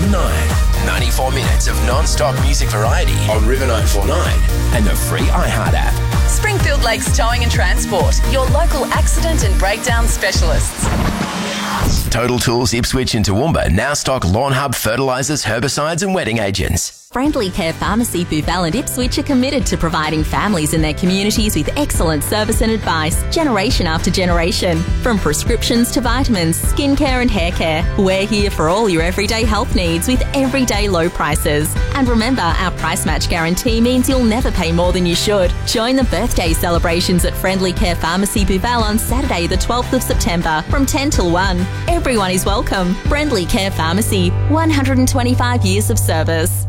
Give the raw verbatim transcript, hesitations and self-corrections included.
till nine. ninety-four minutes of non-stop music variety on River nine four nine and the free iHeart app. Springfield Lakes Towing and Transport, your local accident and breakdown specialists. Total Tools Ipswich and Toowoomba now stock Lawn Hub fertilisers, herbicides and wetting agents. Friendly Care Pharmacy, Booval and Ipswich are committed to providing families in their communities with excellent service and advice, generation after generation. From prescriptions to vitamins, skincare and hair care, we're here for all your everyday health needs with everyday low prices. And remember, our price match guarantee means you'll never pay more than you should. Join the birthday celebrations at Friendly Care Pharmacy, Booval on Saturday the twelfth of September from ten till one. Everyone is welcome. Friendly Care Pharmacy, one hundred twenty-five years of service.